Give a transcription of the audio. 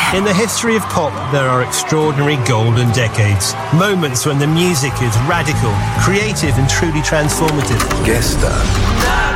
In the history of pop, there are extraordinary golden decades. Moments when the music is radical, creative and truly transformative. Gestern